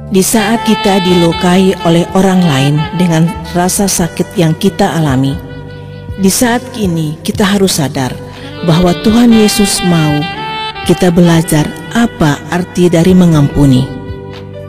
Di saat kita dilukai oleh orang lain dengan rasa sakit yang kita alami, di saat ini kita harus sadar bahwa Tuhan Yesus mau kita belajar apa arti dari mengampuni.